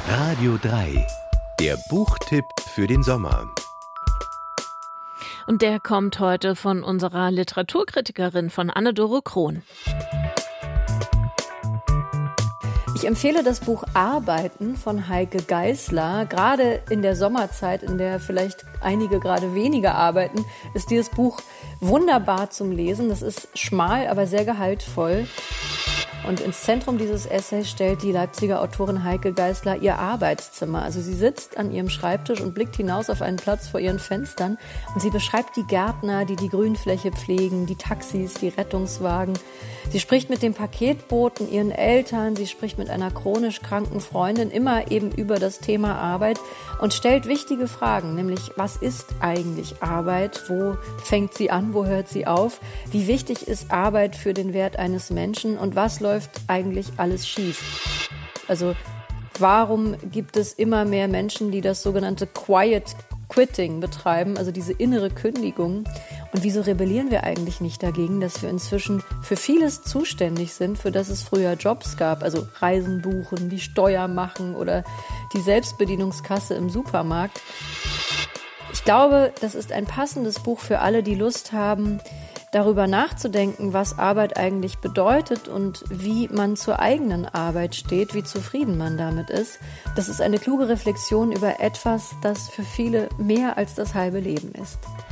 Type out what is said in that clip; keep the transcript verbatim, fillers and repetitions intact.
Radio drei, der Buchtipp für den Sommer. Und der kommt heute von unserer Literaturkritikerin, von Anne-Dore Krohn. Ich empfehle das Buch Arbeiten von Heike Geisler. Gerade in der Sommerzeit, in der vielleicht einige gerade weniger arbeiten, ist dieses Buch wunderbar zum Lesen. Das ist schmal, aber sehr gehaltvoll. Und ins Zentrum dieses Essays stellt die Leipziger Autorin Heike Geisler ihr Arbeitszimmer. Also sie sitzt an ihrem Schreibtisch und blickt hinaus auf einen Platz vor ihren Fenstern. Und sie beschreibt die Gärtner, die die Grünfläche pflegen, die Taxis, die Rettungswagen. Sie spricht mit dem Paketboten, ihren Eltern, sie spricht mit einer chronisch kranken Freundin, immer eben über das Thema Arbeit und stellt wichtige Fragen, nämlich was ist eigentlich Arbeit, wo fängt sie an, wo hört sie auf, wie wichtig ist Arbeit für den Wert eines Menschen und was läuft eigentlich alles schief. Also warum gibt es immer mehr Menschen, die das sogenannte Quiet Quitting betreiben, also diese innere Kündigung? Und wieso rebellieren wir eigentlich nicht dagegen, dass wir inzwischen für vieles zuständig sind, für das es früher Jobs gab, also Reisen buchen, die Steuer machen oder die Selbstbedienungskasse im Supermarkt? Ich glaube, das ist ein passendes Buch für alle, die Lust haben, darüber nachzudenken, was Arbeit eigentlich bedeutet und wie man zur eigenen Arbeit steht, wie zufrieden man damit ist. Das ist eine kluge Reflexion über etwas, das für viele mehr als das halbe Leben ist.